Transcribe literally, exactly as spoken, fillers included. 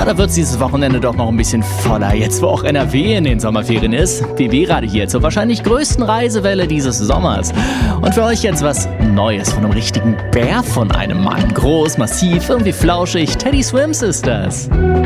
da wird es dieses Wochenende doch noch ein bisschen voller, jetzt wo auch N R W in den Sommerferien ist. B B-Radio hier zur wahrscheinlich größten Reisewelle dieses Sommers. Und für euch jetzt was Neues von einem richtigen Bär von einem Mann. Groß, massiv, irgendwie flauschig. Teddy Swims ist das.